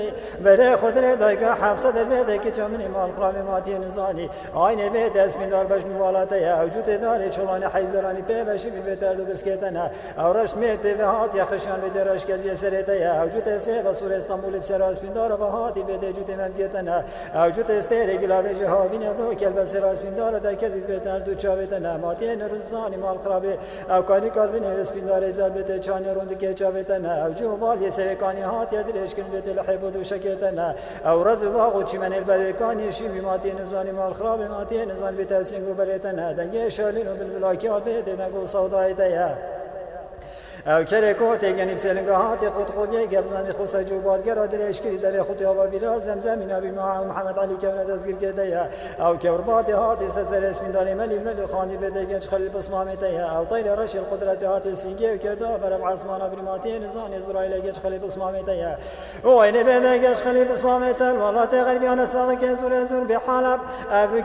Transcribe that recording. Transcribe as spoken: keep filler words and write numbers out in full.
بله خود ردایگه حفصه در بیده که چمنی مال خراب ماتی نزانی آینه بیت اسمین دار بشن والاته وجود داره چلان حیزرانی پی بشی بی بتر دو بسکتنه اورش میت پی هات یا خشان بیت رش کزی سرته وجود سه و سور استانبول بسر اسمین دار و هاتی بیت جود ممکتنه وجود استری گلاوی جهاوین ابرو کل بسر اسمین دار در کدی بیتر دو چاوتنه ماتی نرزانی مال خراب او کانی کاربین اسمین دار زال بیت چانی روند که چاوتنه وجود والی سوکانی هات یا درش کن بیت لحب دو شکتنه او رز واقع چی من البرکانی شی بیماتی نزانی مال خراب ماتی نزان بیتوسینگ و بلیتنه دنگه شالین و بالبلاکی ها بیت دنگو سودایته او کره کوته گنیب سلنگاهات خود خودی گبزانی خوسا جو بالگر درش کری در خود یابا بیلا زمزم نبی محمد علی کونه دزگیر کده او کوربات هات سر اسم داری ملی ملی خانی بده گچ خلیل بسمامته او طیر رش القدرت هات سینگه کدا برب عثمان ابریماتی نزان اسرائیل گچ خلیل بسمامته او این بده گچ خلیل بسمامته والله غربیان ساق که زور زور بحالب